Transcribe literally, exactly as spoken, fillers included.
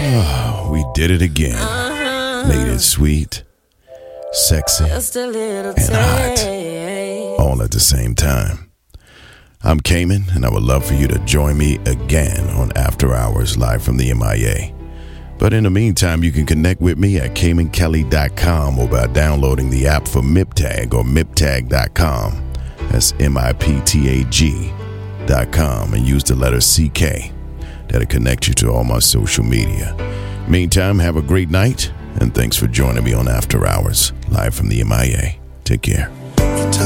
Oh, we did it again. Uh-huh. Made it sweet, sexy, Just a little and hot, taste. all at the same time. I'm Cayman, and I would love for you to join me again on After Hours live from the M I A. But in the meantime, you can connect with me at cayman kelly dot com or by downloading the app for MipTag or mip tag dot com. That's M I P T A G dot com, and use the letter C K. That'll connect you to all my social media. Meantime, have a great night, and thanks for joining me on After Hours live from the M I A. Take care.